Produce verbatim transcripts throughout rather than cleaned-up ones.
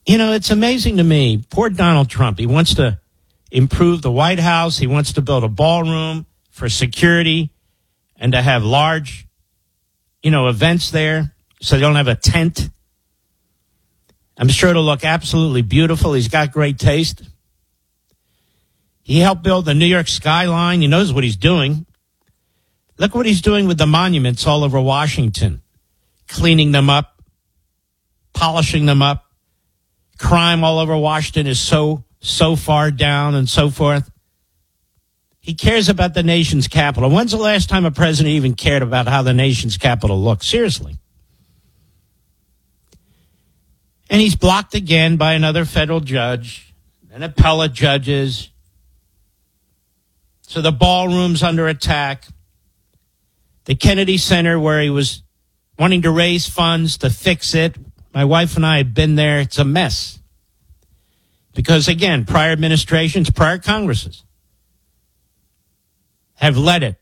You know, it's amazing to me. Poor Donald Trump. He wants to improve the White House. He wants to build a ballroom for security and to have large, you know, events there so they don't have a tent. I'm sure it'll look absolutely beautiful. He's got great taste. He helped build the New York skyline. He knows what he's doing. Look what he's doing with the monuments all over Washington, cleaning them up, polishing them up. Crime all over Washington is so, so far down and so forth. He cares about the nation's capital. When's the last time a president even cared about how the nation's capital looks? Seriously. And he's blocked again by another federal judge and appellate judges. So the ballroom's under attack. The Kennedy Center, where he was wanting to raise funds to fix it, my wife and I have been there. It's a mess. Because, again, prior administrations, prior Congresses have let it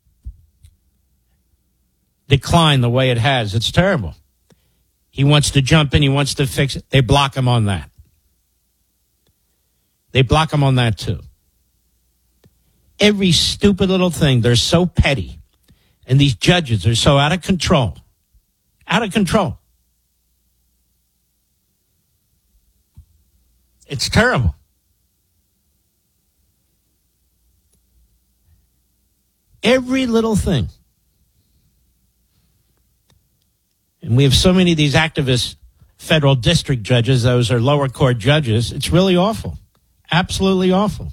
decline the way it has. It's terrible. He wants to jump in. He wants to fix it. They block him on that. They block him on that, too. Every stupid little thing. They're so petty. And these judges are so out of control. Out of control. It's terrible. Every little thing. And we have so many of these activist federal district judges. Those are lower court judges. It's really awful. Absolutely awful.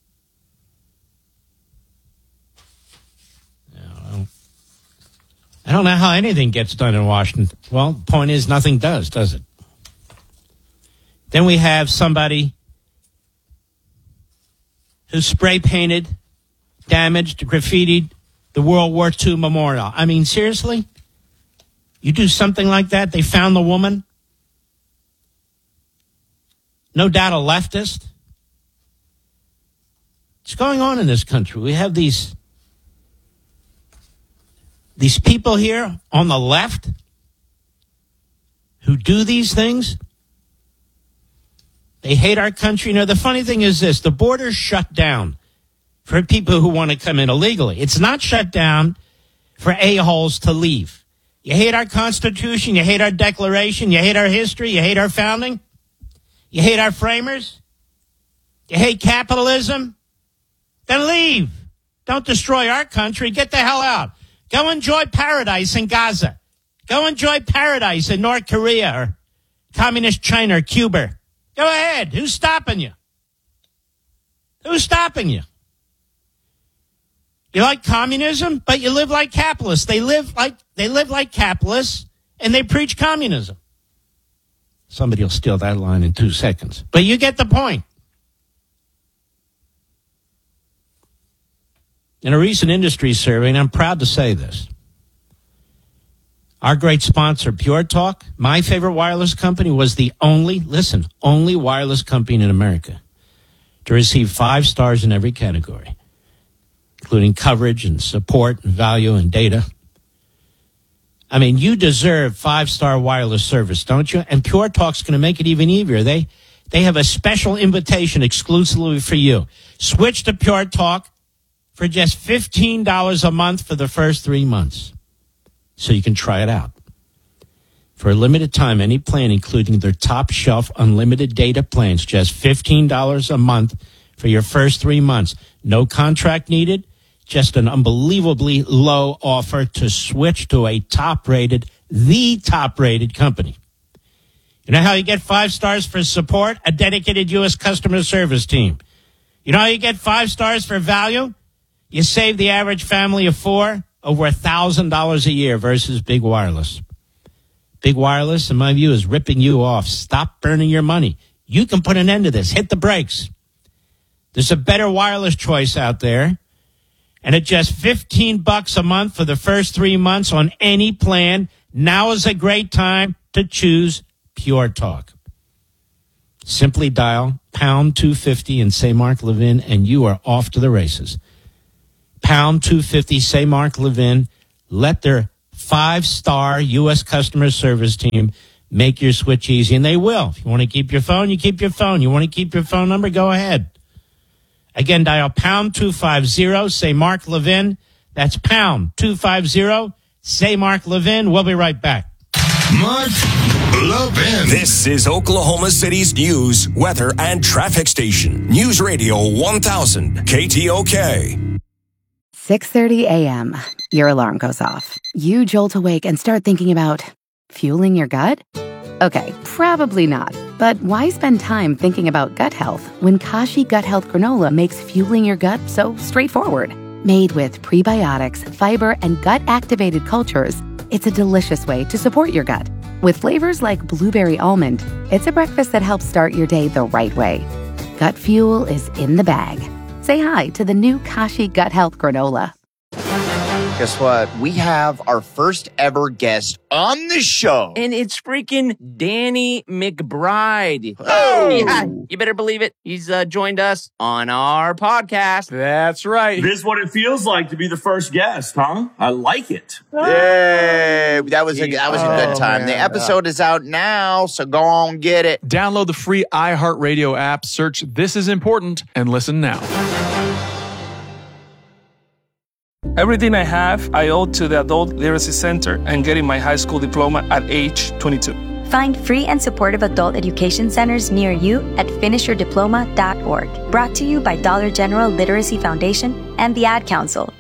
I don't know how anything gets done in Washington. Well, the point is nothing does, does it? Then we have somebody who spray painted, damaged, graffitied the World War Two memorial. I mean, seriously? You do something like that? They found the woman? No doubt a leftist. What's going on in this country? We have these, these people here on the left who do these things. They hate our country. You know, the funny thing is this. The border's shut down for people who want to come in illegally. It's not shut down for a-holes to leave. You hate our Constitution. You hate our Declaration. You hate our history. You hate our founding. You hate our framers. You hate capitalism. Then leave. Don't destroy our country. Get the hell out. Go enjoy paradise in Gaza. Go enjoy paradise in North Korea or communist China or Cuba. Go ahead. Who's stopping you? Who's stopping you? You like communism, but you live like capitalists. They live like they live like capitalists, and they preach communism. Somebody will steal that line in two seconds. But you get the point. In a recent industry survey, and I'm proud to say this, our great sponsor, Pure Talk, my favorite wireless company, was the only, listen, only wireless company in America to receive five stars in every category, including coverage and support and value and data. I mean, you deserve five-star wireless service, don't you? And Pure Talk's going to make it even easier. They, they have a special invitation exclusively for you. Switch to Pure Talk for just fifteen dollars a month for the first three months. So you can try it out. For a limited time, any plan, including their top shelf unlimited data plans, just fifteen dollars a month for your first three months. No contract needed, just an unbelievably low offer to switch to a top-rated, the top-rated company. You know how you get five stars for support? A dedicated U S customer service team. You know how you get five stars for value? You save the average family of four over one thousand dollars a year versus Big Wireless. Big Wireless, in my view, is ripping you off. Stop burning your money. You can put an end to this. Hit the brakes. There's a better wireless choice out there. And at just fifteen bucks a month for the first three months on any plan, now is a great time to choose Pure Talk. Simply dial pound two fifty and say Mark Levin, and you are off to the races. Pound two fifty, say Mark Levin. Let their five-star U S customer service team make your switch easy, and they will. If you want to keep your phone, you keep your phone. You want to keep your phone number, go ahead. Again, dial pound two fifty, say Mark Levin. That's pound two fifty, say Mark Levin. We'll be right back. Mark Levin. This is Oklahoma City's news, weather, and traffic station. News Radio one thousand, K T O K. six thirty a.m. Your alarm goes off. You jolt awake and start thinking about fueling your gut? Okay, probably not. But why spend time thinking about gut health when Kashi Gut Health Granola makes fueling your gut so straightforward? Made with prebiotics, fiber, and gut-activated cultures, it's a delicious way to support your gut. With flavors like blueberry almond, it's a breakfast that helps start your day the right way. Gut fuel is in the bag. Say hi to the new Kashi Gut Health Granola. Guess what? We have our first ever guest on the show. And it's freaking Danny McBride. Oh! Yeah, you better believe it. He's uh, joined us on our podcast. That's right. This is what it feels like to be the first guest, huh? I like it. Yay! That was a, that was a good Oh, time. man. The episode is out now, so go on get it. Download the free iHeartRadio app, search This Is Important, and listen now. Everything I have, I owe to the Adult Literacy Center and getting my high school diploma at age twenty-two. Find free and supportive adult education centers near you at finish your diploma dot org. Brought to you by Dollar General Literacy Foundation and the Ad Council.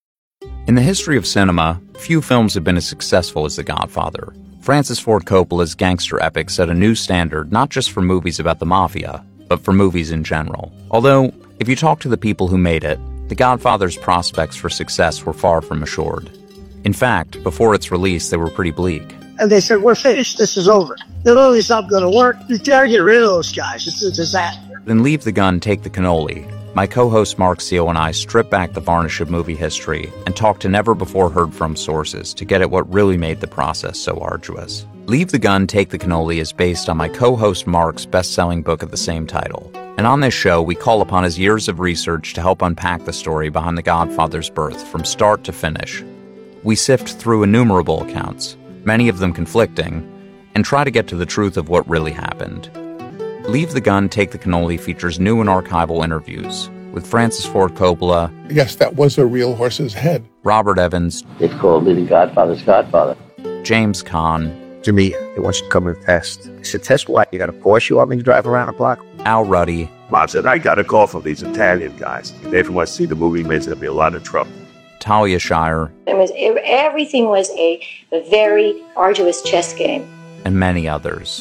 In the history of cinema, few films have been as successful as The Godfather. Francis Ford Coppola's gangster epic set a new standard not just for movies about the mafia, but for movies in general. Although, if you talk to the people who made it, The Godfather's prospects for success were far from assured. In fact, before its release, they were pretty bleak. And they said, we're finished. This is over. The movie's not going to work. You gotta get rid of those guys. It's a disaster. Then Leave the Gun, Take the Cannoli. My co-host Mark Seal and I strip back the varnish of movie history and talk to never-before-heard-from sources to get at what really made the process so arduous. Leave the Gun, Take the Cannoli is based on my co-host Mark's best-selling book of the same title. And on this show, we call upon his years of research to help unpack the story behind The Godfather's birth from start to finish. We sift through innumerable accounts, many of them conflicting, and try to get to the truth of what really happened. Leave the Gun, Take the Cannoli features new and archival interviews with Francis Ford Coppola. Yes, that was a real horse's head. Robert Evans. It's called me the Godfather's Godfather. James Caan. To me, they want you to come and test. I said, test what? You got a Porsche you want me to drive around the block? Al Ruddy. Mom said, I got a call from these Italian guys. If they want to see the movie, there's going to be a lot of trouble. Talia Shire. It was, everything was a, a very arduous chess game. And many others.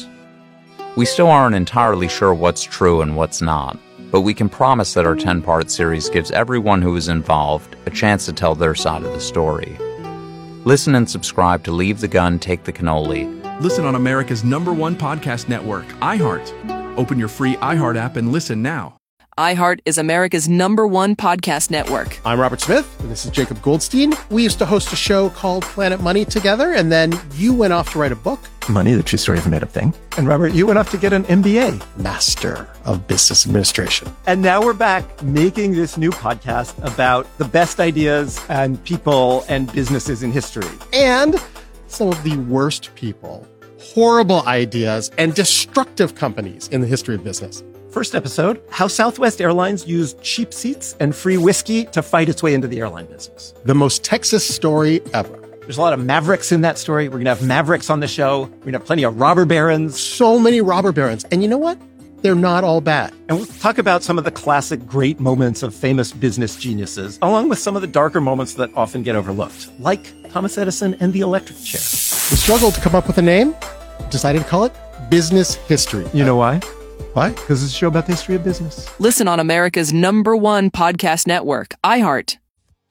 We still aren't entirely sure what's true and what's not, but we can promise that our ten-part series gives everyone who is involved a chance to tell their side of the story. Listen and subscribe to Leave the Gun, Take the Cannoli. Listen on America's number one podcast network, iHeart. Open your free iHeart app and listen now. iHeart is America's number one podcast network. I'm Robert Smith, and this is Jacob Goldstein. We used to host a show called Planet Money together, and then you went off to write a book. Money, the true story of a made-up thing. And Robert, you went off to get an M B A. Master of Business Administration. And now we're back making this new podcast about the best ideas and people and businesses in history. And some of the worst people, horrible ideas, and destructive companies in the history of business. First episode, how Southwest Airlines used cheap seats and free whiskey to fight its way into the airline business. The most Texas story ever. There's a lot of mavericks in that story. We're going to have mavericks on the show. We're going to have plenty of robber barons. So many robber barons. And you know what? They're not all bad. And we'll talk about some of the classic great moments of famous business geniuses, along with some of the darker moments that often get overlooked, like Thomas Edison and the electric chair. We struggled to come up with a name. Decided to call it Business History. You know why? Why? Because it's a show about the history of business. Listen on America's number one podcast network, iHeart.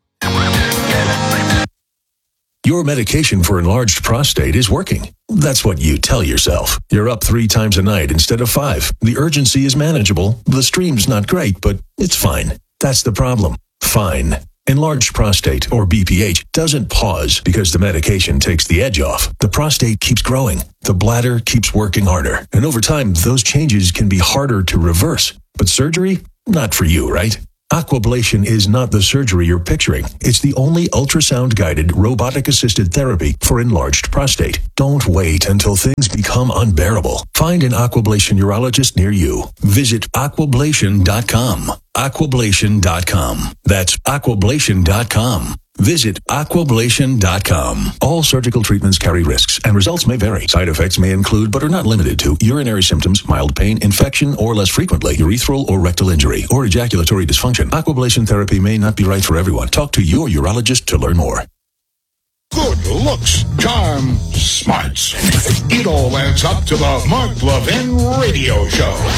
Your medication for enlarged prostate is working. That's what you tell yourself. You're up three times a night instead of five. The urgency is manageable. The stream's not great, but it's fine. That's the problem. Fine. Enlarged prostate, or B P H, doesn't pause because the medication takes the edge off. The prostate keeps growing. The bladder keeps working harder. And over time, those changes can be harder to reverse. But surgery? Not for you, right? Aquablation is not the surgery you're picturing. It's the only ultrasound-guided, robotic-assisted therapy for enlarged prostate. Don't wait until things become unbearable. Find an Aquablation urologist near you. Visit aquablation dot com. aquablation dot com. That's aquablation dot com. Visit aquablation dot com. All surgical treatments carry risks, and results may vary. Side effects may include, but are not limited to, urinary symptoms, mild pain, infection, or less frequently, urethral or rectal injury, or ejaculatory dysfunction. Aquablation therapy may not be right for everyone. Talk to your urologist to learn more. Good looks, charm, smarts. It all adds up to the Mark Levin Radio Show.